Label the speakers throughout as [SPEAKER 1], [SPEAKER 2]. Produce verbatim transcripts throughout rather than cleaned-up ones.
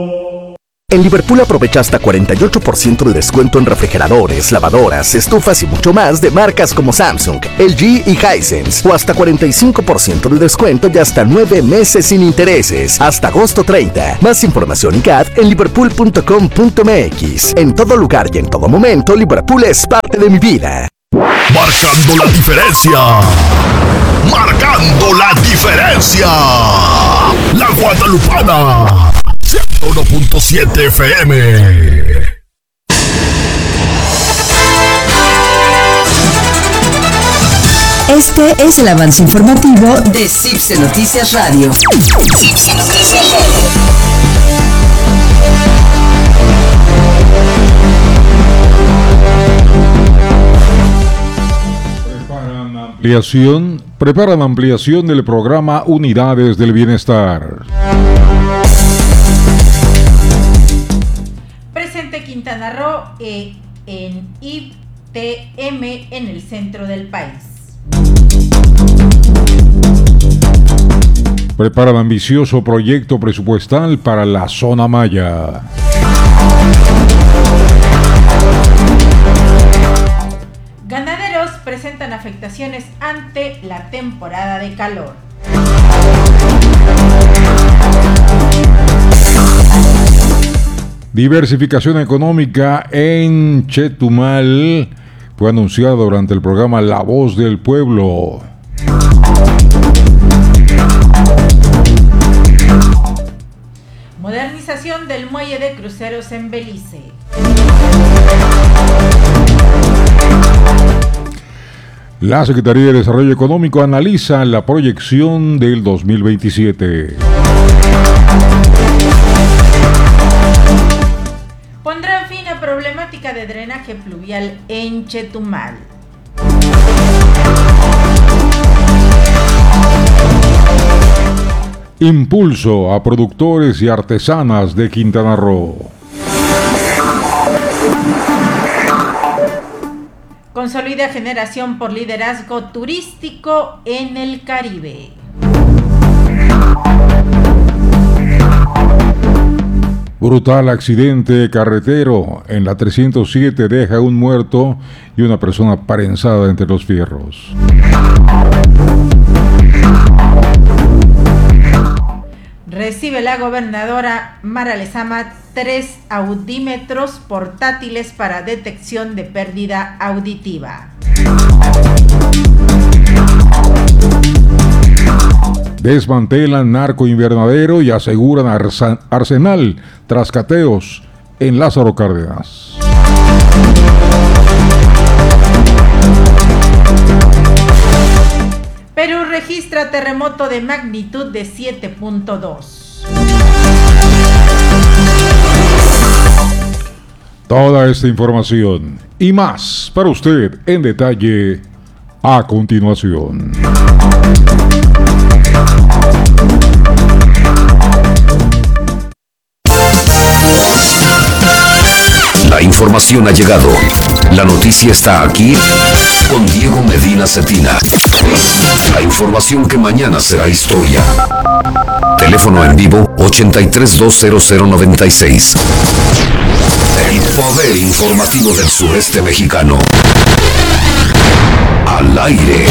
[SPEAKER 1] En Liverpool aprovecha hasta cuarenta y ocho por ciento de descuento en refrigeradores, lavadoras, estufas y mucho más de marcas como Samsung, L G y Hisense. O hasta cuarenta y cinco por ciento de descuento y hasta nueve meses sin intereses. Hasta agosto treinta. Más información y C A D en liverpool punto com punto m x. En todo lugar y en todo momento, Liverpool es parte de mi vida.
[SPEAKER 2] Marcando la diferencia. Marcando la diferencia. La Guadalupana. ciento uno punto siete F M.
[SPEAKER 3] Este es el avance informativo de CIPSE Noticias Radio. CIPSE Noticias Radio.
[SPEAKER 4] Preparan ampliación, preparan ampliación del programa Unidades del Bienestar.
[SPEAKER 5] Presente Quintana Roo eh, en I T M en el centro del país.
[SPEAKER 4] Preparan ambicioso proyecto presupuestal para la zona maya.
[SPEAKER 5] Ganaderos presentan afectaciones ante la temporada de calor.
[SPEAKER 4] Diversificación económica en Chetumal fue anunciada durante el programa La Voz del Pueblo.
[SPEAKER 5] Modernización del muelle de cruceros en Belice.
[SPEAKER 4] La Secretaría de Desarrollo Económico analiza la proyección del dos mil veintisiete.
[SPEAKER 5] Pondrán fin a problemática de drenaje pluvial en Chetumal.
[SPEAKER 4] Impulso a productores y artesanas de Quintana Roo.
[SPEAKER 5] Consolida generación por liderazgo turístico en el Caribe.
[SPEAKER 4] Brutal accidente carretero en la trescientos siete deja un muerto y una persona prensada entre los fierros.
[SPEAKER 5] Recibe la gobernadora Mara Lezama tres audímetros portátiles para detección de pérdida auditiva.
[SPEAKER 4] Desmantelan narco invernadero y aseguran arsenal tras cateos en Lázaro Cárdenas.
[SPEAKER 5] Perú registra terremoto de magnitud de siete punto dos.
[SPEAKER 4] Toda esta información y más para usted en detalle a continuación.
[SPEAKER 2] La información ha llegado. La noticia está aquí con Diego Medina Cetina. La información que mañana será historia. Teléfono en vivo ochenta y tres dos cero cero noventa y seis. El poder informativo del sureste mexicano. Al aire.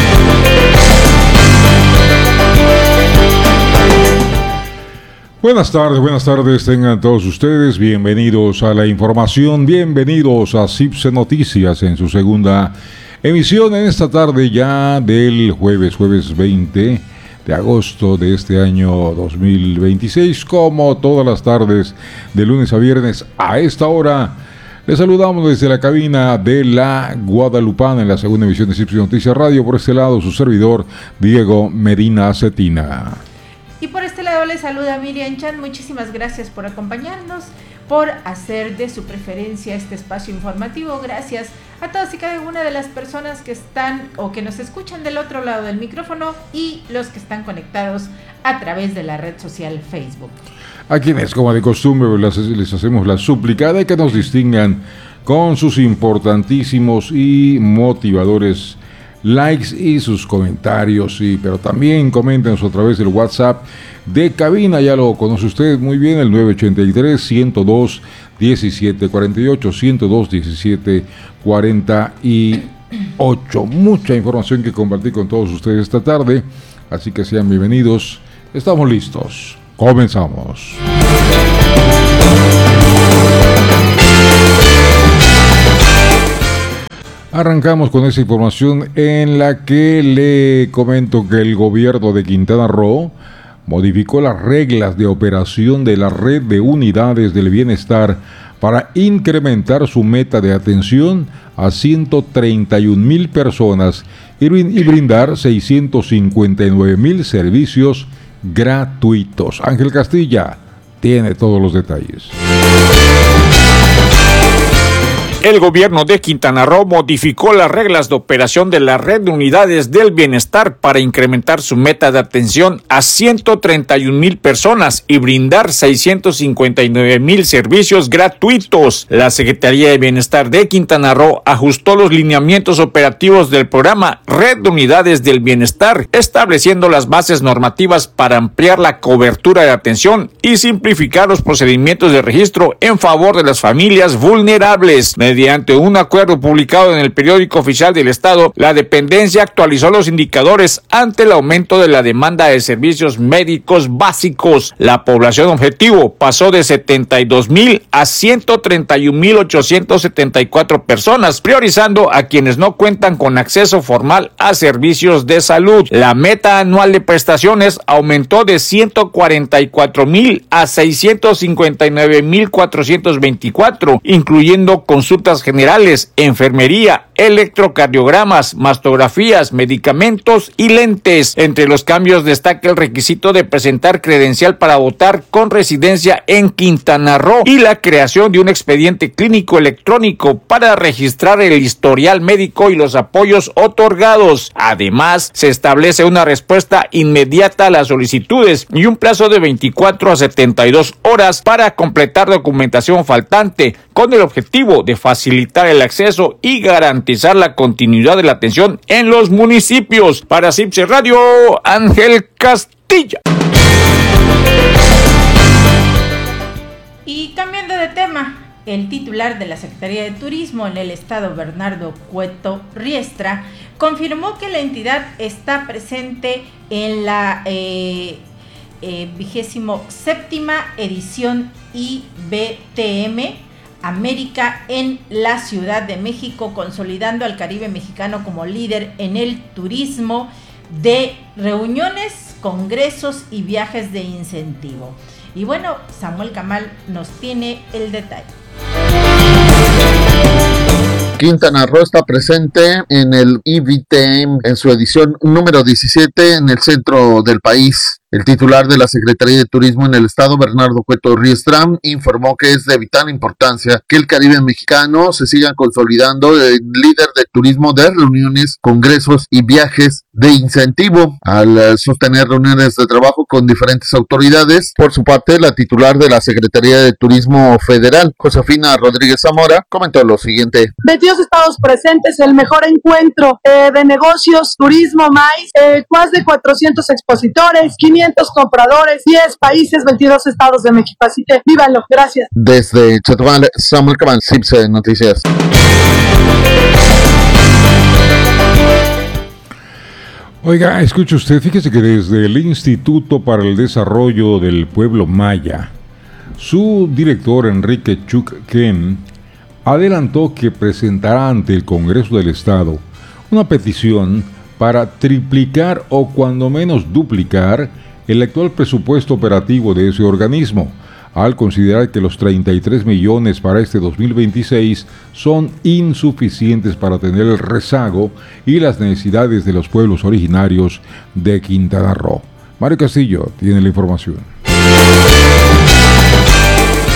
[SPEAKER 4] Buenas tardes, buenas tardes, tengan todos ustedes bienvenidos a la información, bienvenidos a CIPSE Noticias en su segunda emisión en esta tarde ya del jueves, jueves veinte de agosto de este año dos mil veintiséis, como todas las tardes de lunes a viernes a esta hora. Les saludamos desde la cabina de la Guadalupana en la segunda emisión de CIPSE Noticias Radio, por este lado su servidor Diego Medina Cetina.
[SPEAKER 5] Y por este lado les saluda Miriam Chan. Muchísimas gracias por acompañarnos, por hacer de su preferencia este espacio informativo. Gracias a todas y cada una de las personas que están o que nos escuchan del otro lado del micrófono y los que están conectados a través de la red social Facebook.
[SPEAKER 4] A quienes, como de costumbre, les hacemos la súplica de que nos distingan con sus importantísimos y motivadores likes y sus comentarios, sí, pero también coméntenos a través del WhatsApp de cabina, ya lo conoce usted muy bien, el nueve ochenta y tres, ciento dos, diecisiete cuarenta y ocho, ciento dos, diecisiete cuarenta y ocho. Mucha información que compartir con todos ustedes esta tarde, así que sean bienvenidos. Estamos listos. Comenzamos. Arrancamos con esa información en la que le comento que el gobierno de Quintana Roo modificó las reglas de operación de la red de unidades del bienestar para incrementar su meta de atención a ciento treinta y un mil personas y brindar seiscientos cincuenta y nueve mil servicios gratuitos. Ángel Castilla tiene todos los detalles.
[SPEAKER 6] El gobierno de Quintana Roo modificó las reglas de operación de la red de unidades del bienestar para incrementar su meta de atención a ciento treinta y un mil personas y brindar seiscientos cincuenta y nueve mil servicios gratuitos. La Secretaría de Bienestar de Quintana Roo ajustó los lineamientos operativos del programa Red de Unidades del Bienestar, estableciendo las bases normativas para ampliar la cobertura de atención y simplificar los procedimientos de registro en favor de las familias vulnerables. Mediante un acuerdo publicado en el periódico oficial del Estado, la dependencia actualizó los indicadores ante el aumento de la demanda de servicios médicos básicos. La población objetivo pasó de setenta y dos mil a ciento treinta y un mil ochocientos setenta y cuatro personas, priorizando a quienes no cuentan con acceso formal a servicios de salud. La meta anual de prestaciones aumentó de ciento cuarenta y cuatro mil a seiscientos cincuenta y nueve mil cuatrocientos veinticuatro, incluyendo consultas generales, enfermería, electrocardiogramas, mastografías, medicamentos y lentes. Entre los cambios destaca el requisito de presentar credencial para votar con residencia en Quintana Roo y la creación de un expediente clínico electrónico para registrar el historial médico y los apoyos otorgados. Además, se establece una respuesta inmediata a las solicitudes y un plazo de veinticuatro a setenta y dos horas para completar documentación faltante, con el objetivo de facilitar el acceso y garantizar la continuidad de la atención en los municipios. Para Cipse Radio, Ángel Castilla.
[SPEAKER 5] Y cambiando de tema, el titular de la Secretaría de Turismo en el estado, Bernardo Cueto Riestra, confirmó que la entidad está presente en la eh, eh, vigésimo séptima edición I B T M América en la Ciudad de México, consolidando al Caribe mexicano como líder en el turismo de reuniones, congresos y viajes de incentivo. Y bueno, Samuel Camal nos tiene el detalle.
[SPEAKER 7] Quintana Roo está presente en el I B T M en su edición número diecisiete en el centro del país. El titular de la Secretaría de Turismo en el estado, Bernardo Cueto Riestra, informó que es de vital importancia que el Caribe mexicano se siga consolidando el líder de turismo de reuniones, congresos y viajes de incentivo, al sostener reuniones de trabajo con diferentes autoridades. Por su parte, la titular de la Secretaría de Turismo Federal, Josefina Rodríguez Zamora, comentó lo siguiente.
[SPEAKER 8] veintidós estados presentes, el mejor encuentro eh, de negocios, turismo, maíz, eh, más de cuatrocientos expositores, quinientos compradores, diez países, veintidós estados de México. Así que vívanlo. Gracias.
[SPEAKER 7] Desde Chetumal, Samuel Caban, Cipse Noticias.
[SPEAKER 4] Oiga, escuche usted, fíjese que desde el Instituto para el Desarrollo del Pueblo Maya, su director Enrique Chuk Ken adelantó que presentará ante el Congreso del Estado una petición para triplicar o cuando menos duplicar el actual presupuesto operativo de ese organismo, al considerar que los treinta y tres millones para este dos mil veintiséis son insuficientes para atender el rezago y las necesidades de los pueblos originarios de Quintana Roo. Mario Castillo tiene la información.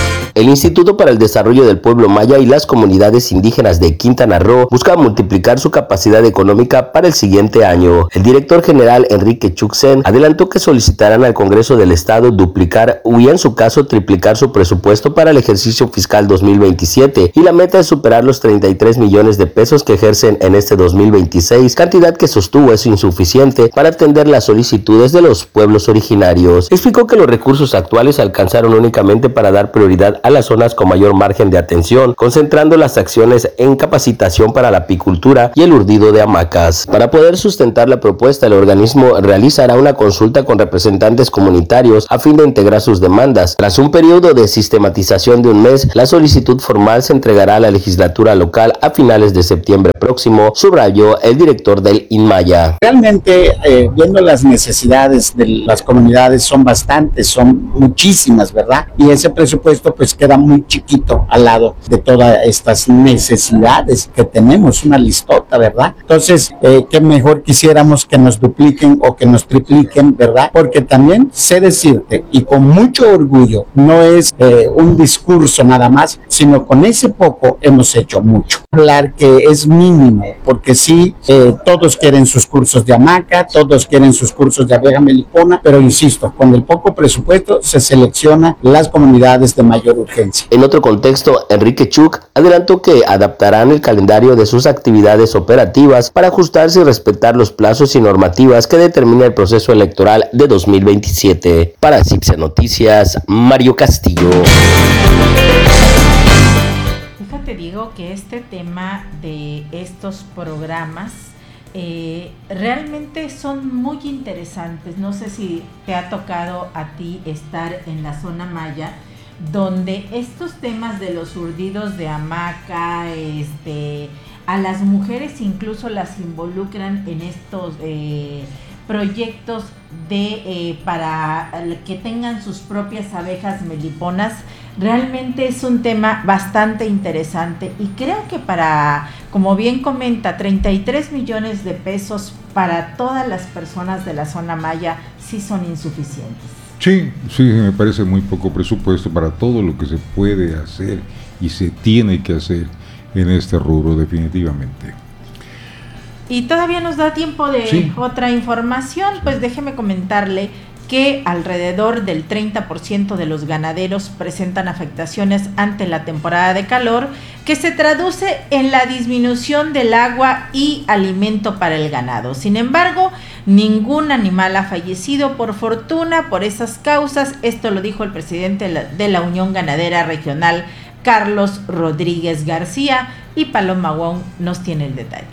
[SPEAKER 9] El Instituto para el Desarrollo del Pueblo Maya y las comunidades indígenas de Quintana Roo busca multiplicar su capacidad económica para el siguiente año. El director general Enrique Chuxen adelantó que solicitarán al Congreso del Estado duplicar o y en su caso triplicar su presupuesto para el ejercicio fiscal dos mil veintisiete, y la meta es superar los treinta y tres millones de pesos que ejercen en este dos mil veintiséis, cantidad que sostuvo es insuficiente para atender las solicitudes de los pueblos originarios. Explicó que los recursos actuales alcanzaron únicamente para dar prioridad a las zonas con mayor margen de atención, concentrando las acciones en capacitación para la apicultura y el urdido de hamacas. Para poder sustentar la propuesta, el organismo realizará una consulta con representantes comunitarios a fin de integrar sus demandas. Tras un periodo de sistematización de un mes, la solicitud formal se entregará a la legislatura local a finales de septiembre próximo, subrayó el director del INMAYA.
[SPEAKER 10] Realmente, eh, viendo las necesidades de las comunidades, son bastantes, son muchísimas, ¿verdad? Y ese presupuesto pues queda muy chiquito al lado de todas estas necesidades que tenemos, una listota, ¿verdad? Entonces, eh, qué mejor quisiéramos que nos dupliquen o que nos tripliquen, ¿verdad? Porque también sé decirte, y con mucho orgullo, no es eh, un discurso nada más, sino con ese poco hemos hecho mucho. Hablar que es mínimo, porque sí, eh, todos quieren sus cursos de hamaca, todos quieren sus cursos de abeja melipona, pero insisto, con el poco presupuesto se selecciona las comunidades de mayor urgencia.
[SPEAKER 9] En otro contexto, Enrique Chuk adelantó que adaptarán el calendario de sus actividades operativas para ajustarse y respetar los plazos y normativas que determina el proceso electoral de dos mil veintisiete. Para Cipse Noticias, Mario Castillo.
[SPEAKER 5] Fíjate, digo que este tema de estos programas eh, realmente son muy interesantes. No sé si te ha tocado a ti estar en la zona maya, donde estos temas de los urdidos de hamaca, este, a las mujeres incluso las involucran en estos eh, proyectos de eh, para que tengan sus propias abejas meliponas. Realmente es un tema bastante interesante y creo que para, como bien comenta, treinta y tres millones de pesos para todas las personas de la zona maya sí son insuficientes.
[SPEAKER 4] Sí, sí, me parece muy poco presupuesto para todo lo que se puede hacer y se tiene que hacer en este rubro, definitivamente.
[SPEAKER 5] Y todavía nos da tiempo de
[SPEAKER 4] sí.
[SPEAKER 5] otra información, pues déjeme comentarle que alrededor del treinta por ciento de los ganaderos presentan afectaciones ante la temporada de calor, que se traduce en la disminución del agua y alimento para el ganado. Sin embargo, ningún animal ha fallecido, por fortuna, por esas causas. Esto lo dijo el presidente de la Unión Ganadera Regional, Carlos Rodríguez García, y Paloma Wong nos tiene el detalle.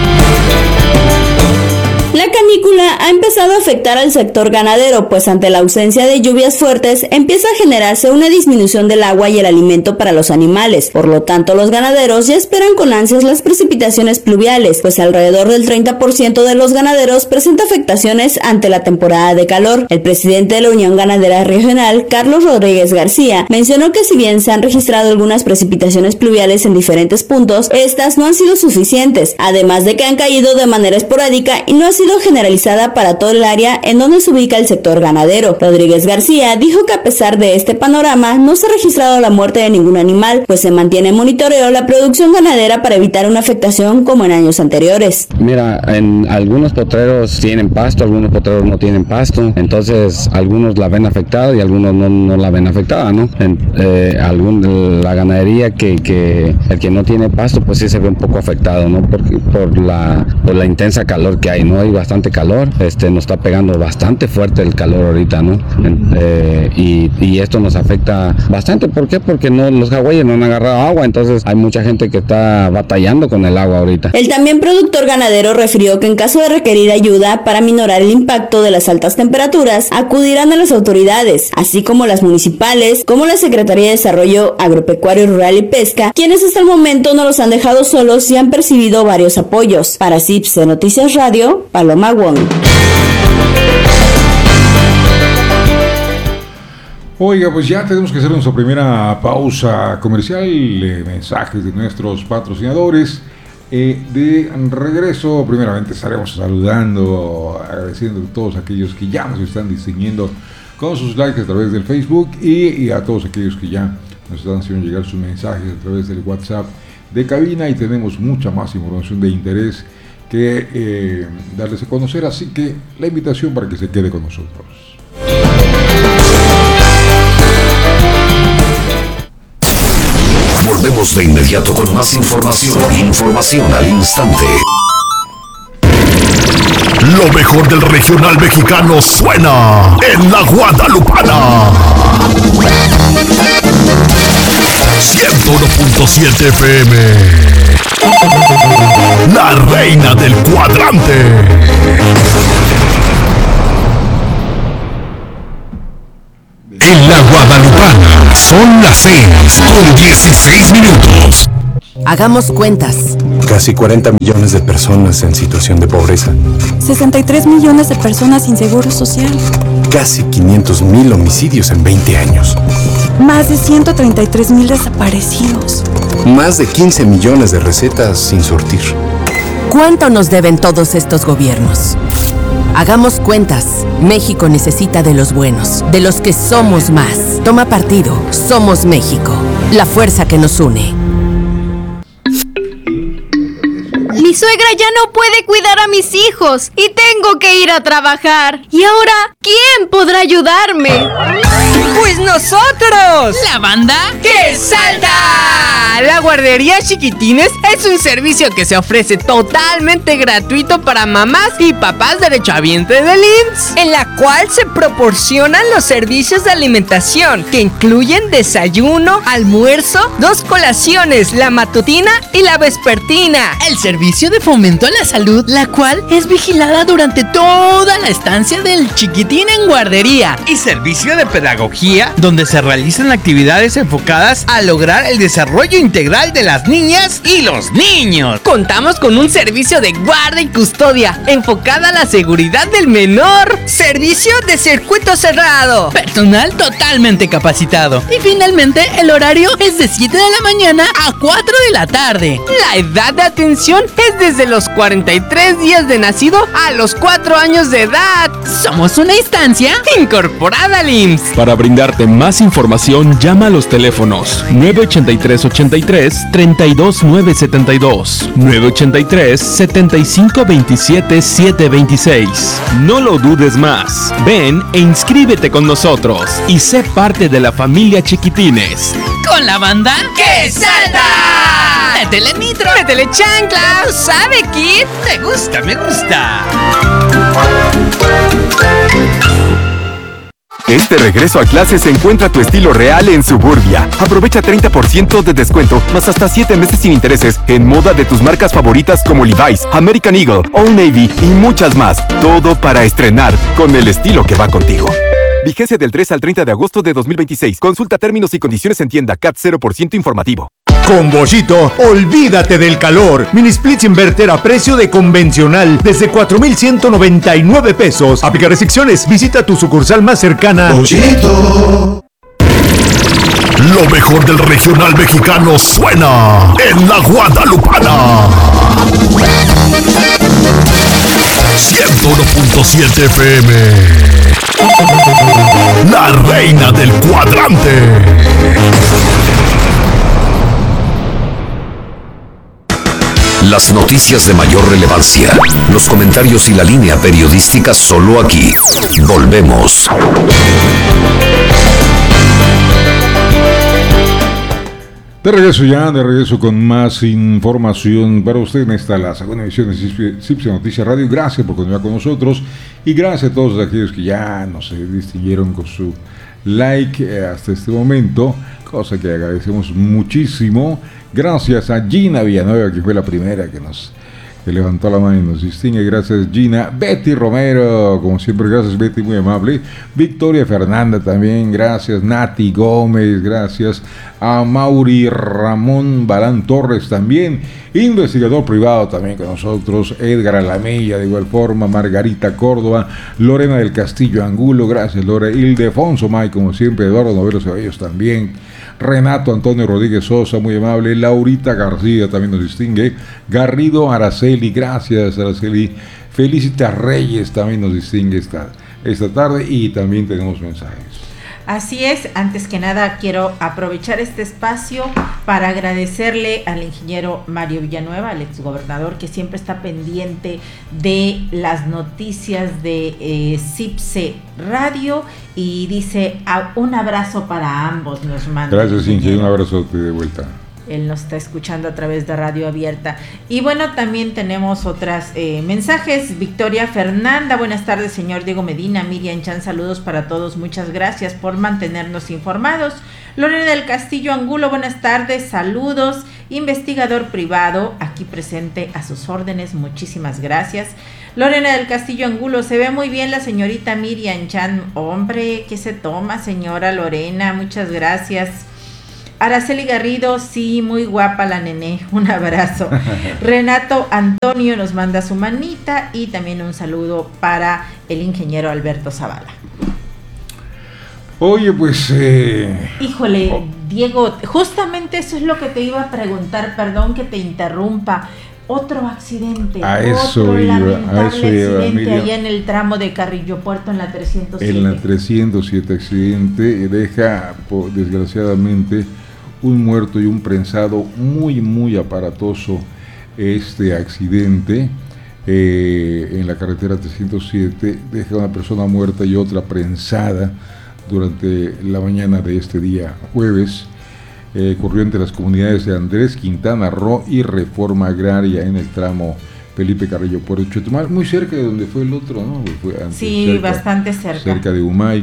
[SPEAKER 11] La canícula ha empezado a afectar al sector ganadero, pues ante la ausencia de lluvias fuertes empieza a generarse una disminución del agua y el alimento para los animales. Por lo tanto, los ganaderos ya esperan con ansias las precipitaciones pluviales, pues alrededor del treinta por ciento de los ganaderos presenta afectaciones ante la temporada de calor. El presidente de la Unión Ganadera Regional, Carlos Rodríguez García, mencionó que si bien se han registrado algunas precipitaciones pluviales en diferentes puntos, estas no han sido suficientes, además de que han caído de manera esporádica y no ha sido generalizada para todo el área en donde se ubica el sector ganadero. Rodríguez García dijo que a pesar de este panorama no se ha registrado la muerte de ningún animal, pues se mantiene en monitoreo la producción ganadera para evitar una afectación como en años anteriores.
[SPEAKER 12] Mira, en algunos potreros tienen pasto, algunos potreros no tienen pasto, entonces algunos la ven afectada y algunos no, no la ven afectada, ¿no? En, eh, algún, la ganadería que, que el que no tiene pasto pues sí se ve un poco afectado, ¿no? Por, por, la, por la intensa calor que hay, ¿no? Hay bastante calor, este, nos está pegando bastante fuerte el calor ahorita, ¿no? Eh, y, y esto nos afecta bastante. ¿Por qué? Porque no, los hawaianos no han agarrado agua, entonces hay mucha gente que está batallando con el agua ahorita.
[SPEAKER 11] El también productor ganadero refirió que en caso de requerir ayuda para minorar el impacto de las altas temperaturas, acudirán a las autoridades, así como las municipales, como la Secretaría de Desarrollo Agropecuario, Rural y Pesca, quienes hasta el momento no los han dejado solos y han percibido varios apoyos. Para Cipse Noticias Radio, Paloma Wong.
[SPEAKER 4] Oiga, pues ya tenemos que hacer nuestra primera pausa comercial, eh, mensajes de nuestros patrocinadores. Eh, de regreso, primeramente estaremos saludando, agradeciendo a todos aquellos que ya nos están distinguiendo con sus likes a través del Facebook y, y a todos aquellos que ya nos están haciendo llegar sus mensajes a través del WhatsApp de cabina y tenemos mucha más información de interés que eh, darles a conocer, así que la invitación para que se quede con nosotros.
[SPEAKER 2] Volvemos de inmediato con más información. Información al instante.
[SPEAKER 13] Lo mejor del regional mexicano suena en la Guadalupana. ciento uno punto siete F M. La reina del cuadrante. En la Guadalupana son las seis con dieciséis minutos.
[SPEAKER 14] Hagamos cuentas.
[SPEAKER 15] Casi cuarenta millones de personas en situación de pobreza.
[SPEAKER 16] sesenta y tres millones de personas sin seguro social.
[SPEAKER 15] Casi quinientos mil homicidios en veinte años.
[SPEAKER 16] Más de ciento treinta y tres mil desaparecidos.
[SPEAKER 15] Más de quince millones de recetas sin surtir.
[SPEAKER 14] ¿Cuánto nos deben todos estos gobiernos? Hagamos cuentas. México necesita de los buenos, de los que somos más. Toma partido. Somos México. La fuerza que nos une.
[SPEAKER 17] Mi suegra ya no puede cuidar a mis hijos y tengo que ir a trabajar. ¿Y ahora quién podrá ayudarme?
[SPEAKER 18] ¡Pues nosotros!
[SPEAKER 19] ¿La banda?
[SPEAKER 18] ¡Que salta! La guardería Chiquitines es un servicio que se ofrece totalmente gratuito para mamás y papás derechohabientes del I M S S, en la cual se proporcionan los servicios de alimentación que incluyen desayuno, almuerzo, dos colaciones, la matutina y la vespertina.
[SPEAKER 19] El servicio de fomento a la salud, la cual es vigilada durante toda la estancia del chiquitín en guardería.
[SPEAKER 20] Y servicio de pedagogía, donde se realizan actividades enfocadas a lograr el desarrollo integral de las niñas y los niños.
[SPEAKER 18] Contamos con un servicio de guarda y custodia enfocada a la seguridad del menor. Servicio de circuito cerrado.
[SPEAKER 19] Personal totalmente capacitado. Y finalmente el horario es de siete de la mañana a cuatro de la tarde.
[SPEAKER 18] La edad de atención es desde los cuarenta y tres días de nacido a los cuatro años de edad.
[SPEAKER 19] Somos una instancia
[SPEAKER 18] incorporada al I M S S.
[SPEAKER 21] Para brindarte más información, llama a los teléfonos nueve ochenta y tres ochenta y tres treinta y dos nueve setenta y dos, nueve ochenta y tres setenta y cinco veintisiete siete veintiséis. No lo dudes más. Ven e inscríbete con nosotros y sé parte de la familia Chiquitines.
[SPEAKER 19] Con la banda
[SPEAKER 18] ¡Que salta!
[SPEAKER 19] ¡Métele nitro!
[SPEAKER 18] ¡Métele chancla! ¿Sabe, Kid?
[SPEAKER 20] Me gusta, me gusta.
[SPEAKER 22] Este regreso a clases encuentra tu estilo real en Suburbia. Aprovecha treinta por ciento de descuento, más hasta siete meses sin intereses en moda de tus marcas favoritas como Levi's, American Eagle, Old Navy y muchas más. Todo para estrenar con el estilo que va contigo. Vigencia del tres al treinta de agosto de dos mil veintiséis. Consulta términos y condiciones en tienda. C A T cero por ciento informativo.
[SPEAKER 23] Con Bollito, olvídate del calor. Mini splits inverter a precio de convencional desde cuatro mil ciento noventa y nueve pesos. Aplica restricciones. Visita tu sucursal más cercana.
[SPEAKER 13] Bollito. Lo mejor del regional mexicano suena en la Guadalupana. ciento uno punto siete F M. La reina del cuadrante.
[SPEAKER 2] Las noticias de mayor relevancia, los comentarios y la línea periodística solo aquí. Volvemos.
[SPEAKER 4] De regreso ya, de regreso con más información para usted en esta la segunda edición de Cipse Noticias Radio. Gracias por continuar con nosotros y gracias a todos aquellos que ya nos distinguieron con su like eh, hasta este momento, cosa que agradecemos muchísimo. Gracias a Gina Villanueva, que fue la primera que nos que levantó la mano y nos distingue. Gracias, Gina. Betty Romero, como siempre, gracias, Betty, muy amable. Victoria Fernanda también, gracias. Nati Gómez, gracias. A Mauri Ramón Balán Torres también, investigador privado también con nosotros. Edgar Alamella, de igual forma. Margarita Córdoba, Lorena del Castillo Angulo, gracias, Lore. Ildefonso May, como siempre. Eduardo Novelo Ceballos también. Renato Antonio Rodríguez Sosa, muy amable. Laurita García también nos distingue. Garrido Araceli, gracias, Araceli. Felicitas Reyes también nos distingue esta, esta tarde y también tenemos mensajes.
[SPEAKER 5] Así es, antes que nada quiero aprovechar este espacio para agradecerle al ingeniero Mario Villanueva, al exgobernador, que siempre está pendiente de las noticias de eh, CIPSE Radio, y dice a, un abrazo para ambos nos manda.
[SPEAKER 4] Gracias, ingeniero, un abrazo de vuelta.
[SPEAKER 5] Él nos está escuchando a través de Radio Abierta. Y bueno, también tenemos otras eh, mensajes. Victoria Fernanda, buenas tardes, señor Diego Medina, Miriam Chan, saludos para todos, muchas gracias por mantenernos informados. Lorena del Castillo Angulo, buenas tardes, saludos. Investigador privado, aquí presente a sus órdenes, muchísimas gracias. Lorena del Castillo Angulo, se ve muy bien la señorita Miriam Chan. Hombre, ¿qué se toma, señora Lorena? Muchas gracias. Araceli Garrido, sí, muy guapa la nené, un abrazo. Renato Antonio nos manda su manita y también un saludo para el ingeniero Alberto Zavala.
[SPEAKER 4] Oye, pues... Eh...
[SPEAKER 5] Híjole, oh. Diego, justamente eso es lo que te iba a preguntar, perdón que te interrumpa. Otro accidente,
[SPEAKER 4] a eso
[SPEAKER 5] otro
[SPEAKER 4] iba,
[SPEAKER 5] lamentable
[SPEAKER 4] a eso iba,
[SPEAKER 5] accidente
[SPEAKER 4] Miriam.
[SPEAKER 5] allá en el tramo de Carrillo Puerto, en la trescientos siete.
[SPEAKER 4] En la trescientos siete accidente deja, desgraciadamente, un muerto y un prensado muy, muy aparatoso este accidente eh, en la carretera trescientos siete, deja una persona muerta y otra prensada durante la mañana de este día jueves. Eh, ocurrió entre las comunidades de Andrés, Quintana Roo y Reforma Agraria en el tramo Felipe Carrillo Puerto Chetumal, muy cerca de donde fue el otro, ¿no? Fue antes,
[SPEAKER 5] sí, cerca, bastante cerca.
[SPEAKER 4] Cerca de Humay.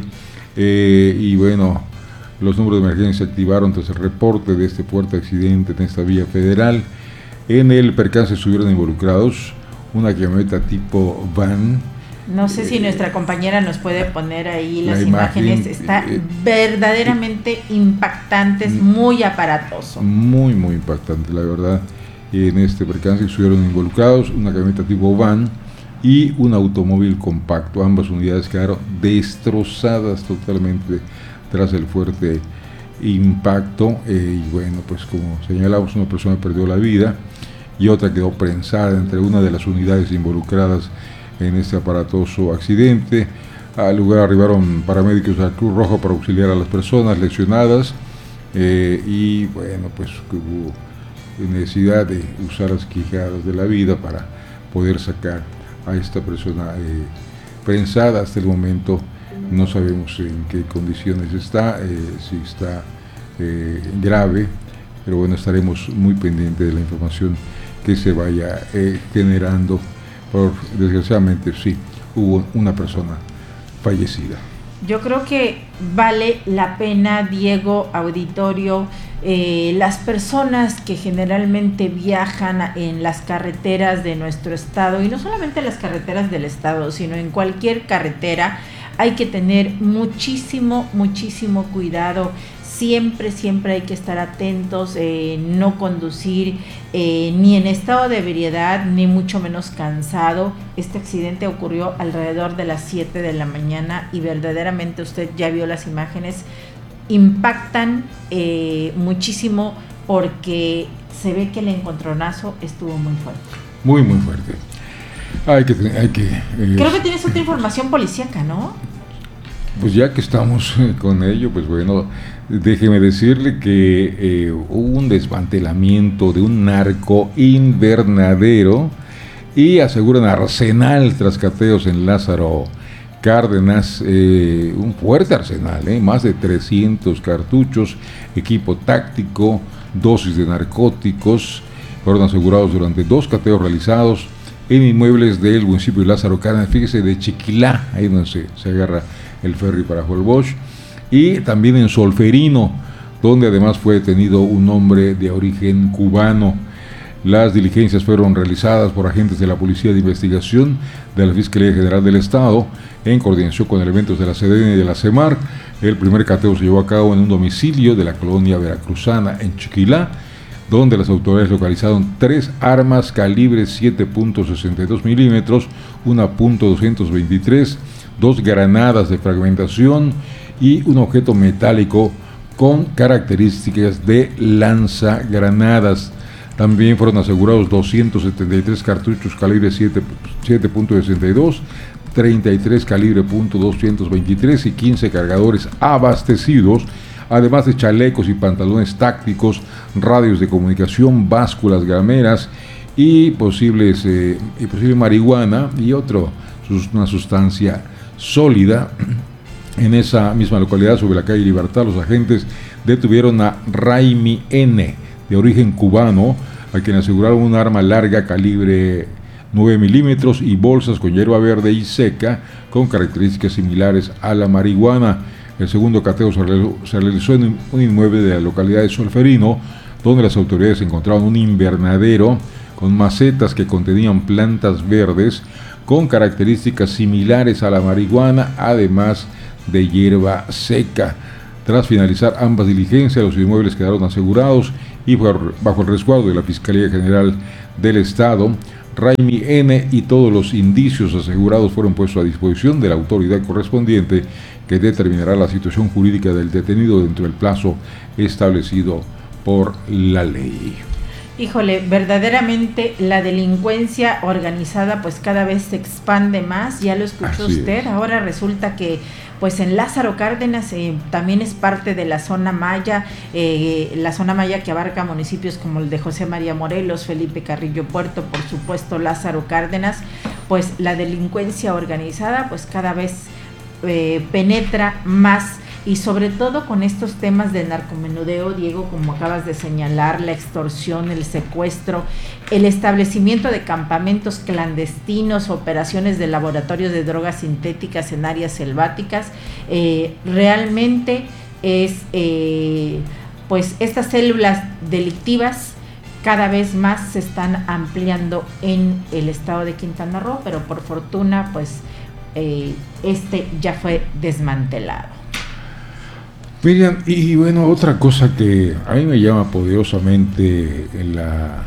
[SPEAKER 4] Eh, y bueno, los números de emergencia se activaron tras el reporte de este fuerte accidente en esta vía federal. En el percance estuvieron involucrados una camioneta tipo van.
[SPEAKER 5] No sé si eh, nuestra compañera nos puede poner ahí las
[SPEAKER 4] la
[SPEAKER 5] imágenes.
[SPEAKER 4] imagen,
[SPEAKER 5] Está
[SPEAKER 4] eh,
[SPEAKER 5] verdaderamente eh, impactante, es muy aparatoso.
[SPEAKER 4] Muy, muy impactante, la verdad. En este percance estuvieron involucrados una camioneta tipo van y un automóvil compacto. Ambas unidades quedaron destrozadas totalmente tras el fuerte impacto, eh, y bueno, pues como señalamos, una persona perdió la vida y otra quedó prensada entre una de las unidades involucradas en este aparatoso accidente. Al lugar arribaron paramédicos de la Cruz Roja para auxiliar a las personas lesionadas, eh, y bueno, pues hubo necesidad de usar las quijadas de la vida para poder sacar a esta persona eh, prensada. Hasta el momento no sabemos en qué condiciones está, eh, si está eh, grave, pero bueno, estaremos muy pendientes de la información que se vaya eh, generando. Por, desgraciadamente, sí, hubo una persona fallecida.
[SPEAKER 5] Yo creo que vale la pena, Diego, auditorio, eh, las personas que generalmente viajan en las carreteras de nuestro estado, y no solamente las carreteras del estado, sino en cualquier carretera, hay que tener muchísimo, muchísimo cuidado. Siempre, siempre hay que estar atentos, eh, no conducir eh, ni en estado de ebriedad, ni mucho menos cansado. Este accidente ocurrió alrededor de las siete de la mañana y verdaderamente usted ya vio las imágenes, impactan eh, muchísimo porque se ve que el encontronazo estuvo muy fuerte.
[SPEAKER 4] Muy, muy fuerte. Hay que... Hay que eh,
[SPEAKER 5] Creo que tienes otra información policíaca, ¿no?
[SPEAKER 4] Pues ya que estamos con ello, pues bueno, déjeme decirle que eh, hubo un desmantelamiento de un narco invernadero y aseguran arsenal tras cateos en Lázaro Cárdenas, eh, un fuerte arsenal, eh, más de trescientos cartuchos, equipo táctico, dosis de narcóticos, fueron asegurados durante dos cateos realizados en inmuebles del municipio de Lázaro Cárdenas, fíjese, de Chiquilá, ahí donde se, se agarra el ferry para Holbox, y también en Solferino, donde además fue detenido un hombre de origen cubano. Las diligencias fueron realizadas por agentes de la Policía de Investigación de la Fiscalía General del Estado, en coordinación con elementos de la SEDENA y de la CEMAR. El primer cateo se llevó a cabo en un domicilio de la colonia veracruzana en Chiquilá, donde las autoridades localizaron tres armas calibre siete punto sesenta y dos milímetros, una punto doscientos veintitrés, dos granadas de fragmentación y un objeto metálico con características de lanzagranadas. También fueron asegurados doscientos setenta y tres cartuchos calibre siete punto sesenta y dos, treinta y tres calibre punto doscientos veintitrés y quince cargadores abastecidos, además de chalecos y pantalones tácticos, radios de comunicación, básculas gameras y posibles eh, y posible marihuana y otro, una sustancia sólida. En esa misma localidad, sobre la calle Libertad, los agentes detuvieron a Raimi N, de origen cubano, a quien aseguraron un arma larga calibre nueve milímetros y bolsas con hierba verde y seca con características similares a la marihuana. El segundo cateo se realizó, se realizó en un inmueble de la localidad de Solferino, donde las autoridades encontraron un invernadero con macetas que contenían plantas verdes con características similares a la marihuana, además de hierba seca. Tras finalizar ambas diligencias, los inmuebles quedaron asegurados y bajo el resguardo de la Fiscalía General del Estado. Raimi N y todos los indicios asegurados fueron puestos a disposición de la autoridad correspondiente, que determinará la situación jurídica del detenido dentro del plazo establecido por la ley.
[SPEAKER 5] Híjole, verdaderamente la delincuencia organizada pues cada vez se expande más, ya lo escuchó Así usted, es. Ahora resulta que pues en Lázaro Cárdenas eh, también es parte de la zona maya, eh, la zona maya que abarca municipios como el de José María Morelos, Felipe Carrillo Puerto, por supuesto Lázaro Cárdenas, pues la delincuencia organizada pues cada vez eh, penetra más. Y sobre todo con estos temas de narcomenudeo, Diego, como acabas de señalar, la extorsión, el secuestro, el establecimiento de campamentos clandestinos, operaciones de laboratorios de drogas sintéticas en áreas selváticas, eh, realmente es, eh, pues estas células delictivas cada vez más se están ampliando en el estado de Quintana Roo, pero por fortuna, pues eh, este ya fue desmantelado.
[SPEAKER 4] Miriam, y bueno, otra cosa que a mí me llama poderosamente la,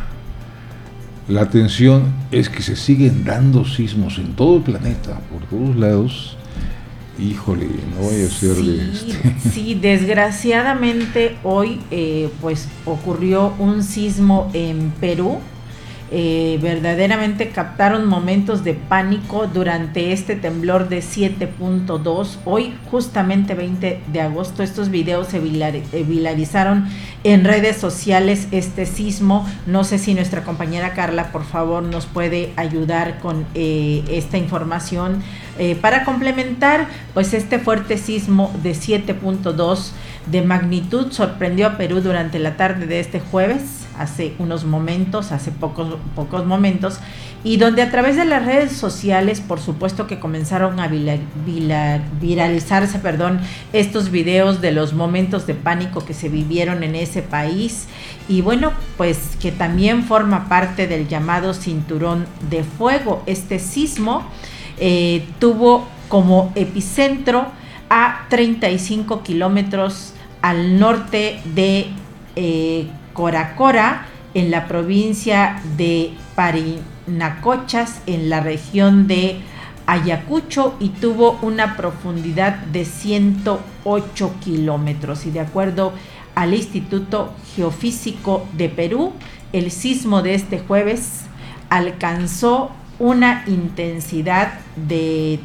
[SPEAKER 4] la atención es que se siguen dando sismos en todo el planeta, por todos lados. Híjole, no voy a ser
[SPEAKER 5] sí,
[SPEAKER 4] de este.
[SPEAKER 5] Sí, desgraciadamente hoy eh, pues ocurrió un sismo en Perú. Eh, verdaderamente captaron momentos de pánico durante este temblor de siete punto dos. Hoy, justamente veinte de agosto, estos videos se viralizaron en redes sociales, este sismo. No sé si nuestra compañera Carla, por favor, nos puede ayudar con eh, esta información eh, para complementar, pues este fuerte sismo de siete punto dos de magnitud sorprendió a Perú durante la tarde de este jueves, hace unos momentos, hace pocos, pocos momentos, y donde a través de las redes sociales, por supuesto que comenzaron a viral, viral, viralizarse, perdón, estos videos de los momentos de pánico que se vivieron en ese país, y bueno, pues que también forma parte del llamado cinturón de fuego. Este sismo eh, tuvo como epicentro a treinta y cinco kilómetros al norte de eh, Coracora, en la provincia de Parinacochas, en la región de Ayacucho, y tuvo una profundidad de ciento ocho kilómetros. Y de acuerdo al Instituto Geofísico de Perú, el sismo de este jueves alcanzó una intensidad de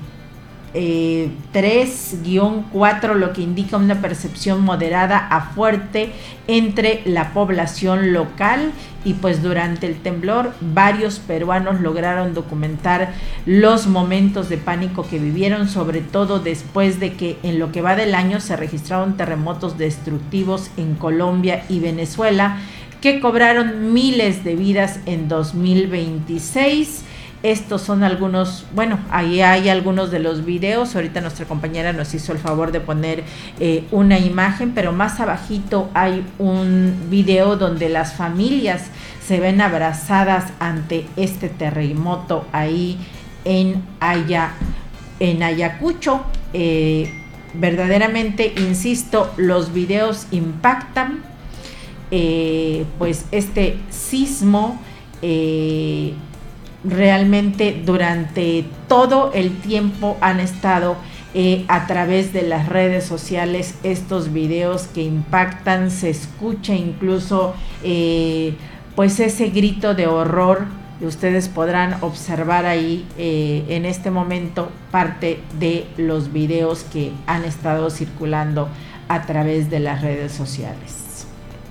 [SPEAKER 5] Eh, tres guión cuatro, lo que indica una percepción moderada a fuerte entre la población local. Y pues durante el temblor varios peruanos lograron documentar los momentos de pánico que vivieron, sobre todo después de que en lo que va del año se registraron terremotos destructivos en Colombia y Venezuela, que cobraron miles de vidas en dos mil veintiséis. Estos son algunos, bueno, ahí hay algunos de los videos. Ahorita nuestra compañera nos hizo el favor de poner eh, una imagen, pero más abajito hay un video donde las familias se ven abrazadas ante este terremoto ahí en, Aya, en Ayacucho. Eh, verdaderamente, insisto, los videos impactan. Eh, pues este sismo eh, realmente durante todo el tiempo han estado eh, a través de las redes sociales estos videos que impactan. Se escucha incluso eh, pues ese grito de horror ustedes podrán observar ahí eh, en este momento parte de los videos que han estado circulando a través de las redes sociales.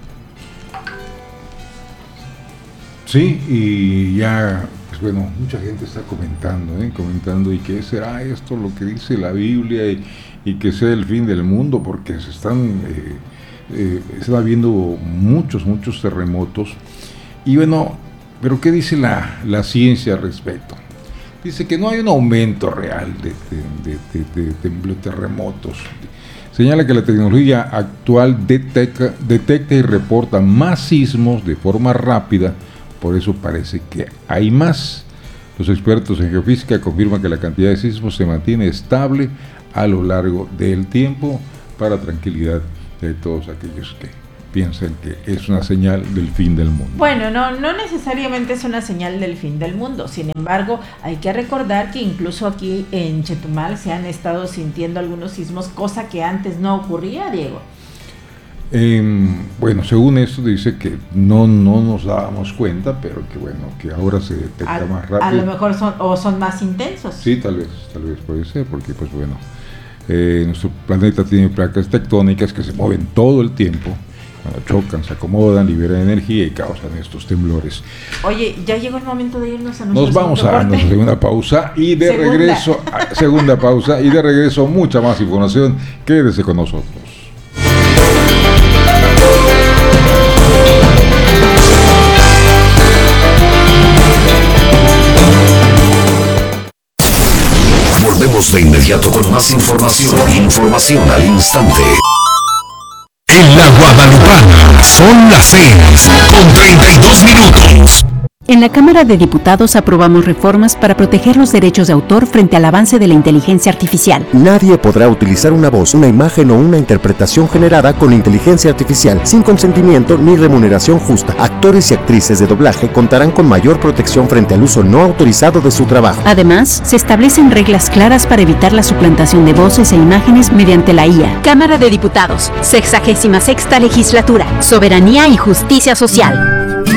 [SPEAKER 4] Sí, y ya, pues bueno, mucha gente está comentando, ¿eh? comentando, ¿y qué será esto, lo que dice la Biblia, y, y que sea el fin del mundo? Porque se están, eh, eh, están habiendo muchos, muchos terremotos, y bueno, pero ¿qué dice la, la ciencia al respecto? Dice que no hay un aumento real de, de, de, de, de, de terremotos. Señala que la tecnología actual detecta, detecta y reporta más sismos de forma rápida, por eso parece que hay más. Los expertos en geofísica confirman que la cantidad de sismos se mantiene estable a lo largo del tiempo, para tranquilidad de todos aquellos que piensan que es una señal del fin del mundo.
[SPEAKER 5] Bueno, no, no necesariamente es una señal del fin del mundo. Sin embargo, hay que recordar que incluso aquí en Chetumal se han estado sintiendo algunos sismos, cosa que antes no ocurría, Diego.
[SPEAKER 4] Eh, bueno, según esto dice que no, no nos dábamos cuenta, pero que bueno, que ahora se detecta
[SPEAKER 5] a,
[SPEAKER 4] más rápido.
[SPEAKER 5] A lo mejor son, o son más intensos.
[SPEAKER 4] Sí, tal vez, tal vez puede ser, porque pues bueno, eh, nuestro planeta tiene placas tectónicas que se mueven todo el tiempo. Cuando chocan, se acomodan, liberan energía y causan estos temblores.
[SPEAKER 5] Oye, ya llegó el momento de irnos a nuestro
[SPEAKER 4] Nos vamos a nuestra segunda pausa y de segunda. regreso, a, segunda pausa y de regreso mucha más información. Quédese con nosotros.
[SPEAKER 2] Volvemos de inmediato con más información. Información al instante.
[SPEAKER 13] En la Guadalupana son las seis con treinta y dos minutos.
[SPEAKER 1] En la Cámara de Diputados aprobamos reformas para proteger los derechos de autor frente al avance de la inteligencia artificial.
[SPEAKER 3] Nadie podrá utilizar una voz, una imagen o una interpretación generada con inteligencia artificial sin consentimiento ni remuneración justa. Actores y actrices de doblaje contarán con mayor protección frente al uso no autorizado de su trabajo.
[SPEAKER 1] Además, se establecen reglas claras para evitar la suplantación de voces e imágenes mediante la I A.
[SPEAKER 6] Cámara de Diputados, sexagésima sexta legislatura, soberanía y justicia social.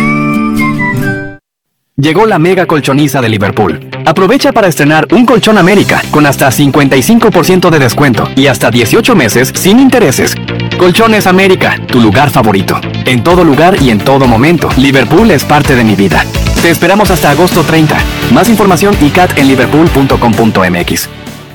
[SPEAKER 24] Llegó la mega colchoniza de Liverpool. Aprovecha para estrenar un colchón América con hasta cincuenta y cinco por ciento de descuento y hasta dieciocho meses sin intereses. Colchones América, tu lugar favorito. En todo lugar y en todo momento, Liverpool es parte de mi vida. Te esperamos hasta agosto treinta. Más información y c a t en liverpool punto com punto m x.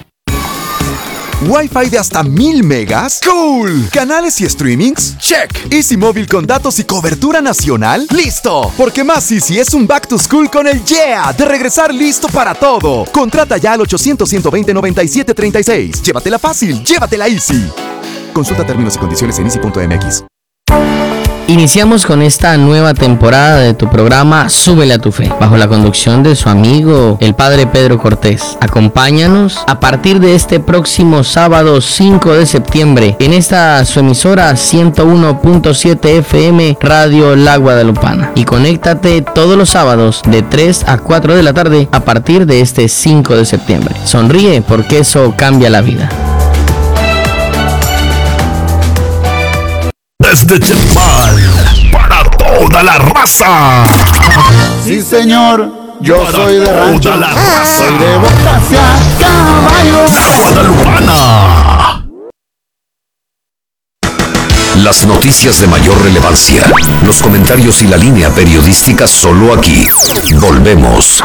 [SPEAKER 25] ¿Wi-Fi de hasta mil megas? ¡Cool! ¿Canales y streamings? ¡Check! ¿Easy Móvil con datos y cobertura nacional? ¡Listo! Porque más Easy es un back to school con el yeah de regresar listo para todo. Contrata ya al ochocientos, ciento veinte, noventa y siete treinta y seis. Llévatela fácil, llévatela Easy. Consulta términos y condiciones en easy punto m x.
[SPEAKER 18] Iniciamos con esta nueva temporada de tu programa Súbele a tu Fe, bajo la conducción de su amigo, el Padre Pedro Cortés. Acompáñanos a partir de este próximo sábado cinco de septiembre en esta su emisora ciento uno punto siete F M Radio La Guadalupana. Y conéctate todos los sábados de tres a cuatro de la tarde a partir de este cinco de septiembre. Sonríe porque eso cambia la vida.
[SPEAKER 13] Desde Chetumal, para toda la raza.
[SPEAKER 26] Sí, señor, yo
[SPEAKER 13] para
[SPEAKER 26] soy de rancho.
[SPEAKER 13] Toda la raza.
[SPEAKER 26] Soy de Botacia, caballo.
[SPEAKER 13] Guadalupana.
[SPEAKER 2] Las noticias de mayor relevancia, los comentarios y la línea periodística solo aquí. Volvemos.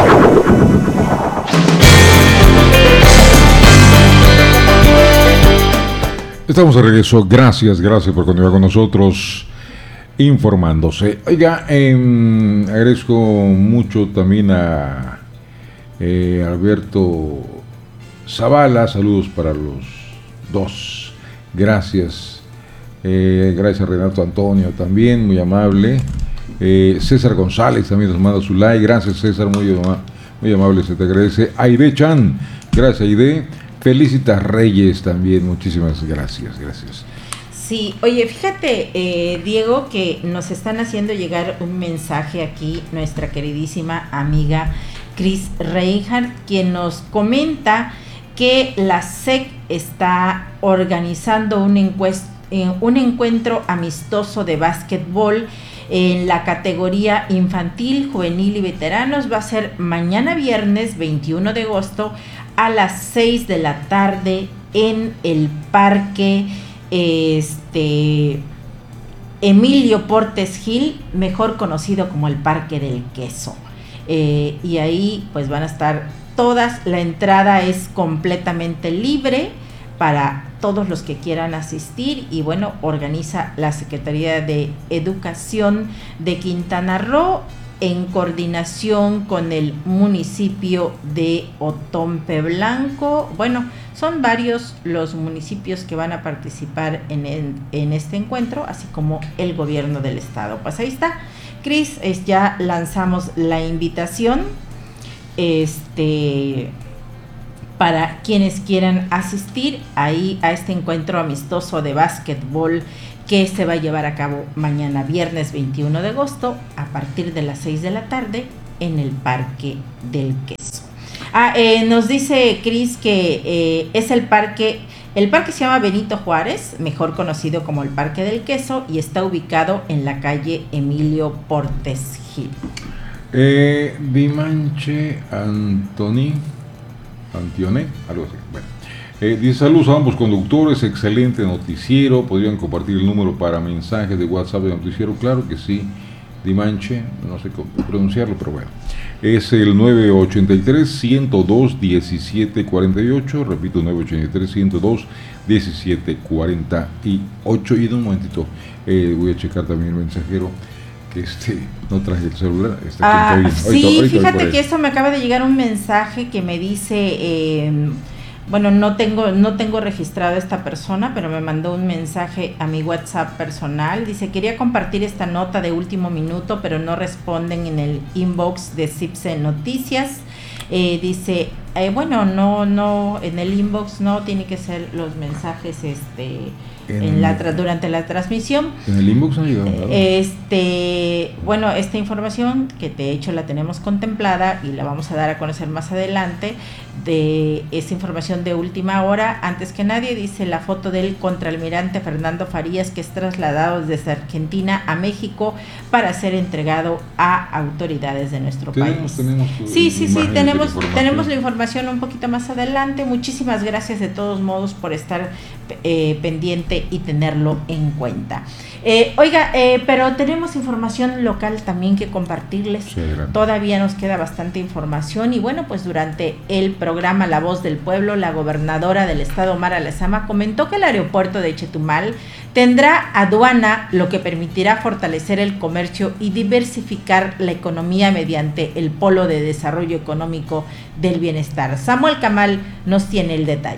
[SPEAKER 4] Estamos de regreso, gracias, gracias por continuar con nosotros informándose. Oiga, eh, agradezco mucho también a eh, Alberto Zavala, saludos para los dos, gracias, eh, gracias a Renato Antonio también, muy amable, eh, César González también nos manda su like, gracias César, muy, muy amable, se te agradece. Aide Chan, gracias Aide. Felicitas Reyes también, muchísimas gracias, gracias.
[SPEAKER 5] Sí, oye, fíjate, eh, Diego, que nos están haciendo llegar un mensaje aquí, nuestra queridísima amiga Cris Reinhardt, quien nos comenta que la S E C está organizando una encuesta, eh, un encuentro amistoso de básquetbol en la categoría infantil, juvenil y veteranos. Va a ser mañana viernes veintiuno de agosto a las seis de la tarde en el parque este, Emilio Portes Gil, mejor conocido como el Parque del Queso. Eh, y ahí pues van a estar todas, la entrada es completamente libre para todos los que quieran asistir y bueno, organiza la Secretaría de Educación de Quintana Roo en coordinación con el municipio de Otompe Blanco. Bueno, son varios los municipios que van a participar en, en, en este encuentro, así como el gobierno del estado. Pues ahí está, Cris, es, ya lanzamos la invitación este, para quienes quieran asistir ahí a este encuentro amistoso de básquetbol que se va a llevar a cabo mañana viernes veintiuno de agosto a partir de las seis de la tarde en el Parque del Queso. Ah, eh, nos dice Cris que eh, es el parque, el parque se llama Benito Juárez, mejor conocido como el Parque del Queso, y está ubicado en la calle Emilio Portes Gil.
[SPEAKER 4] Eh, Dimanche Antoni, Antione, algo así, bueno. Eh, dice saludos a ambos conductores, excelente noticiero, podrían compartir el número para mensajes de WhatsApp de noticiero, claro que sí, Dimanche, no sé cómo pronunciarlo, pero bueno, es el nueve ocho tres, ciento dos, diecisiete cuarenta y ocho, repito, nueve ocho tres, ciento dos, diecisiete cuarenta y ocho, y en un momentito eh, voy a checar también el mensajero, que este, no traje el celular, está
[SPEAKER 5] ah,
[SPEAKER 4] aquí,
[SPEAKER 5] sí,
[SPEAKER 4] ahorita, ahorita
[SPEAKER 5] fíjate que eso me acaba de llegar un mensaje que me dice... Eh, Bueno, no tengo, no tengo registrado a esta persona, pero me mandó un mensaje a mi WhatsApp personal. Dice, quería compartir esta nota de último minuto, pero no responden en el inbox de CIPSE Noticias. Eh, dice, eh, bueno, no, no, en el inbox no, tiene que ser los mensajes este en, en la tra- durante la transmisión.
[SPEAKER 4] En el inbox no ha llegado nada.
[SPEAKER 5] Este, bueno, esta información que de hecho la tenemos contemplada y la vamos a dar a conocer más adelante, de esa información de última hora. Antes que nadie, dice la foto del contraalmirante Fernando Farías, que es trasladado desde Argentina a México para ser entregado a autoridades de nuestro
[SPEAKER 4] ¿Tenemos,
[SPEAKER 5] país.
[SPEAKER 4] Tenemos
[SPEAKER 5] sí, sí, sí, tenemos,
[SPEAKER 4] la
[SPEAKER 5] tenemos la información un poquito más adelante. Muchísimas gracias de todos modos por estar eh, pendiente y tenerlo en cuenta. Eh, oiga, eh, pero tenemos información local también que compartirles.
[SPEAKER 4] Sí,
[SPEAKER 5] todavía nos queda bastante información y bueno, pues durante el programa La Voz del Pueblo, la gobernadora del estado, Mara Lezama, comentó que el aeropuerto de Chetumal tendrá aduana, lo que permitirá fortalecer el comercio y diversificar la economía mediante el polo de desarrollo económico del bienestar. Samuel Camal nos tiene el detalle.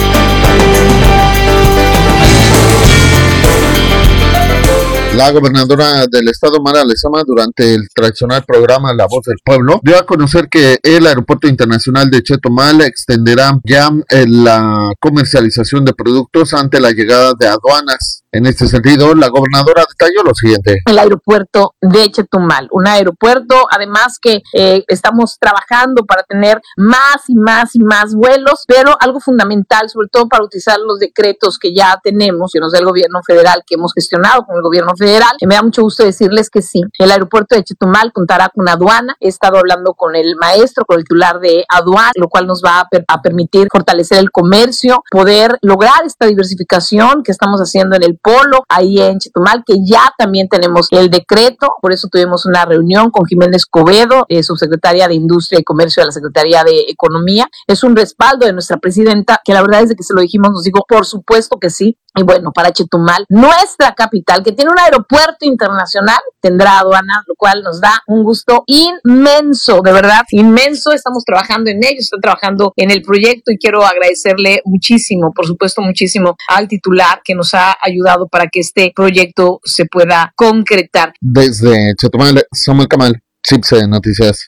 [SPEAKER 7] La gobernadora del estado, Mara Lezama, durante el tradicional programa La Voz del Pueblo, dio a conocer que el aeropuerto internacional de Chetumal extenderá ya la comercialización de productos ante la llegada de aduanas. En este sentido, la gobernadora detalló lo siguiente.
[SPEAKER 8] El aeropuerto de Chetumal, un aeropuerto además que eh, estamos trabajando para tener más y más y más vuelos, pero algo fundamental, sobre todo para utilizar los decretos que ya tenemos, que nos da el gobierno federal, que hemos gestionado con el gobierno federal. Y me da mucho gusto decirles que sí, el aeropuerto de Chetumal contará con aduana. He estado hablando con el maestro, con el titular de aduana, lo cual nos va a, per- a permitir fortalecer el comercio, poder lograr esta diversificación que estamos haciendo en el polo, ahí en Chetumal, que ya también tenemos el decreto. Por eso tuvimos una reunión con Jiménez Cobedo, eh, subsecretaria de Industria y Comercio de la Secretaría de Economía. Es un respaldo de nuestra presidenta, que la verdad desde que se lo dijimos nos dijo, por supuesto que sí. Y bueno, para Chetumal, nuestra capital, que tiene un aeropuerto internacional, tendrá aduana, lo cual nos da un gusto inmenso, de verdad, inmenso. Estamos trabajando en ello, estoy trabajando en el proyecto y quiero agradecerle muchísimo, por supuesto muchísimo, al titular que nos ha ayudado para que este proyecto se pueda concretar.
[SPEAKER 7] Desde Chetumal, Samuel Camal, CIPSE Noticias.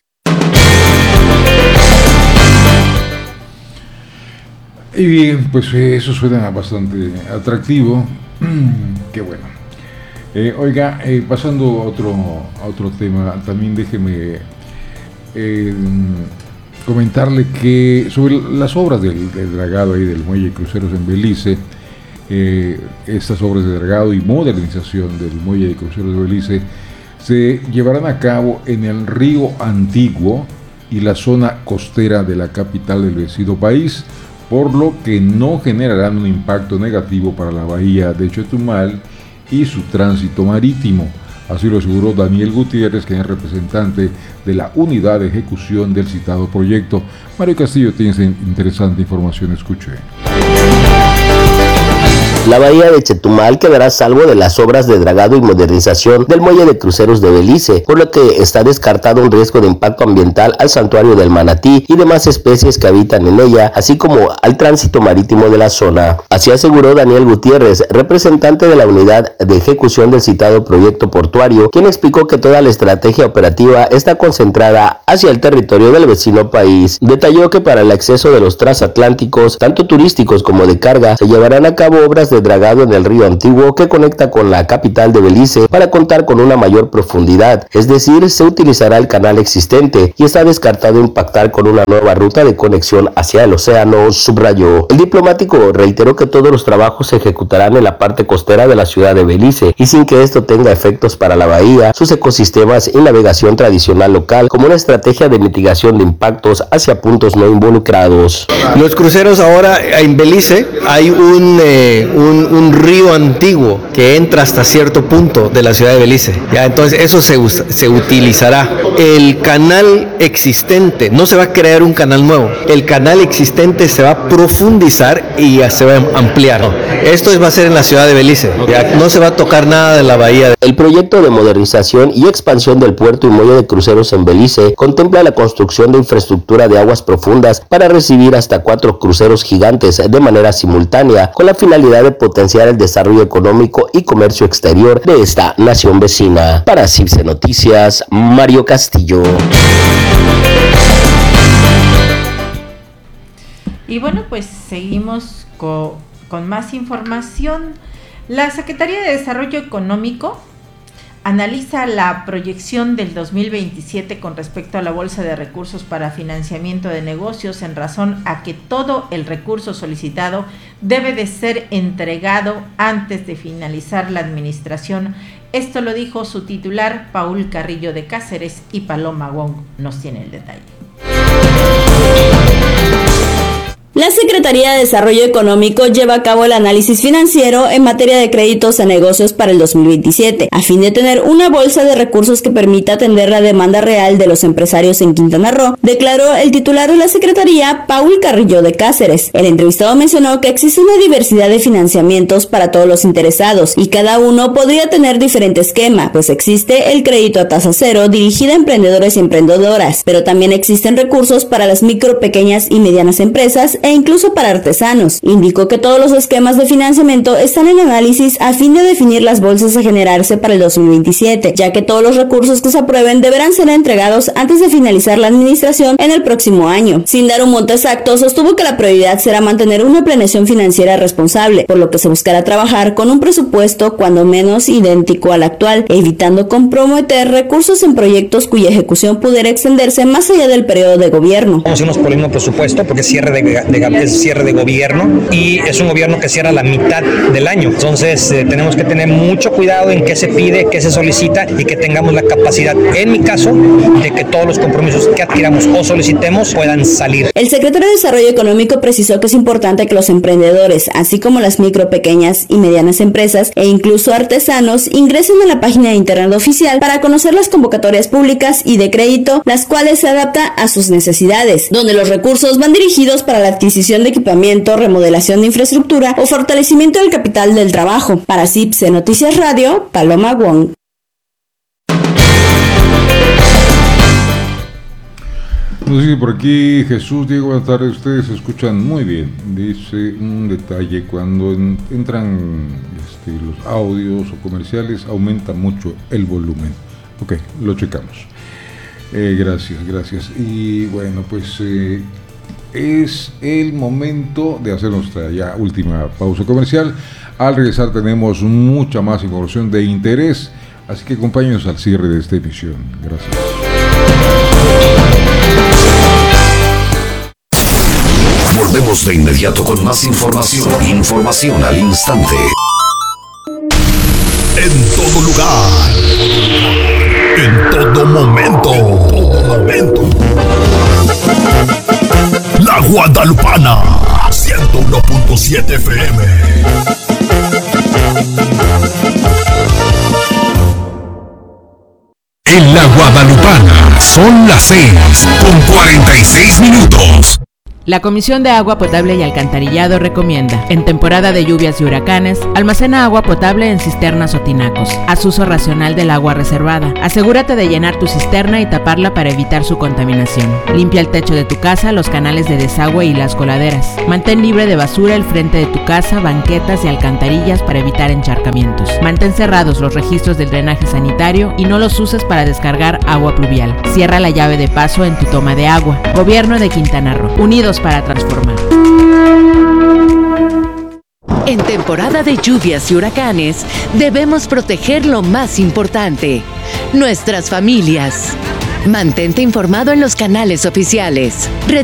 [SPEAKER 4] Y bien, pues eh, eso suena bastante atractivo. Qué bueno. Eh, oiga, eh, pasando a otro, a otro tema, también déjeme eh, comentarle que sobre las obras del, del dragado ahí del muelle Cruceros en Belice, eh, estas obras de dragado y modernización del muelle de cruceros de Belice se llevarán a cabo en el río Antiguo y la zona costera de la capital del vecino país, por lo que no generarán un impacto negativo para la bahía de Chetumal y su tránsito marítimo. Así lo aseguró Daniel Gutiérrez, quien es representante de la unidad de ejecución del citado proyecto. Mario Castillo tiene esa interesante información, escuche.
[SPEAKER 9] La bahía de Chetumal quedará a salvo de las obras de dragado y modernización del muelle de cruceros de Belice, por lo que está descartado un riesgo de impacto ambiental al santuario del manatí y demás especies que habitan en ella, así como al tránsito marítimo de la zona. Así aseguró Daniel Gutiérrez, representante de la unidad de ejecución del citado proyecto portuario, quien explicó que toda la estrategia operativa está concentrada hacia el territorio del vecino país. Detalló que para el acceso de los transatlánticos, tanto turísticos como de carga, se llevarán a cabo obras de de dragado en el río Antiguo que conecta con la capital de Belice para contar con una mayor profundidad, es decir, se utilizará el canal existente y está descartado impactar con una nueva ruta de conexión hacia el océano, subrayó. El diplomático reiteró que todos los trabajos se ejecutarán en la parte costera de la ciudad de Belice y sin que esto tenga efectos para la bahía, sus ecosistemas y navegación tradicional local, como una estrategia de mitigación de impactos hacia puntos no involucrados.
[SPEAKER 10] Los cruceros ahora en Belice hay un, eh, un Un, un río antiguo que entra hasta cierto punto de la ciudad de Belice. Ya, entonces eso se, se utilizará. El canal existente, no se va a crear un canal nuevo, el canal existente se va a profundizar y se va a ampliar. Esto va a ser en la ciudad de Belice, ya, no se va a tocar nada de la bahía.
[SPEAKER 9] El proyecto de modernización y expansión del puerto y muelle de cruceros en Belice contempla la construcción de infraestructura de aguas profundas para recibir hasta cuatro cruceros gigantes de manera simultánea, con la finalidad de potenciar el desarrollo económico y comercio exterior de esta nación vecina. Para Cipse Noticias, Mario Castillo.
[SPEAKER 5] Y bueno, pues seguimos con, con más información. La Secretaría de Desarrollo Económico analiza la proyección del dos mil veintisiete con respecto a la Bolsa de Recursos para Financiamiento de Negocios en razón a que todo el recurso solicitado debe de ser entregado antes de finalizar la administración. Esto lo dijo su titular, Paul Carrillo de Cáceres, y Paloma Wong nos tiene el detalle.
[SPEAKER 11] La Secretaría de Desarrollo Económico lleva a cabo el análisis financiero en materia de créditos a negocios para el dos mil veintisiete, a fin de tener una bolsa de recursos que permita atender la demanda real de los empresarios en Quintana Roo, declaró el titular de la Secretaría, Paul Carrillo de Cáceres. El entrevistado mencionó que existe una diversidad de financiamientos para todos los interesados y cada uno podría tener diferente esquema, pues existe el crédito a tasa cero dirigido a emprendedores y emprendedoras, pero también existen recursos para las micro, pequeñas y medianas empresas e incluso para artesanos. Indicó que todos los esquemas de financiamiento están en análisis a fin de definir las bolsas a generarse para el dos mil veintisiete, ya que todos los recursos que se aprueben deberán ser entregados antes de finalizar la administración en el próximo año. Sin dar un monto exacto, sostuvo que la prioridad será mantener una planeación financiera responsable, por lo que se buscará trabajar con un presupuesto cuando menos idéntico al actual, evitando comprometer recursos en proyectos cuya ejecución pudiera extenderse más allá del periodo de gobierno.
[SPEAKER 12] Tenemos por el mismo presupuesto porque cierre de de, es cierre de gobierno y es un gobierno que cierra la mitad del año. Entonces eh, tenemos que tener mucho cuidado en qué se pide, qué se solicita y que tengamos la capacidad, en mi caso, de que todos los compromisos que adquiramos o solicitemos puedan salir.
[SPEAKER 11] El secretario de Desarrollo Económico precisó que es importante que los emprendedores, así como las micro, pequeñas y medianas empresas e incluso artesanos, ingresen a la página de internet oficial para conocer las convocatorias públicas y de crédito, las cuales se adaptan a sus necesidades, donde los recursos van dirigidos para la adquisición de equipamiento, remodelación de infraestructura o fortalecimiento del capital del trabajo. Para Cipse Noticias Radio, Paloma Wong.
[SPEAKER 4] Nos dice por aquí Jesús Diego, buenas tardes, ustedes se escuchan muy bien. Dice un detalle, cuando en, entran este, los audios o comerciales aumenta mucho el volumen. Ok, lo checamos. Eh, gracias, gracias. Y bueno, pues eh, es el momento de hacer nuestra ya última pausa comercial. Al regresar tenemos mucha más información de interés, así que acompáñenos al cierre de esta emisión. Gracias.
[SPEAKER 2] Volvemos de inmediato con más información. Información al instante.
[SPEAKER 13] En todo lugar. En todo momento. En todo momento. La Guadalupana. ciento uno punto siete F M. En la Guadalupana son las seis con cuarenta y seis minutos.
[SPEAKER 14] La Comisión de Agua Potable y Alcantarillado recomienda, en temporada de lluvias y huracanes, almacena agua potable en cisternas o tinacos. Haz uso racional del agua reservada. Asegúrate de llenar tu cisterna y taparla para evitar su contaminación. Limpia el techo de tu casa, los canales de desagüe y las coladeras. Mantén libre de basura el frente de tu casa, banquetas y alcantarillas para evitar encharcamientos. Mantén cerrados los registros del drenaje sanitario y no los uses para descargar agua pluvial. Cierra la llave de paso en tu toma de agua. Gobierno de Quintana Roo. Unidos para transformar.
[SPEAKER 15] En temporada de lluvias y huracanes, debemos proteger lo más importante, nuestras familias. Mantente informado en los canales oficiales.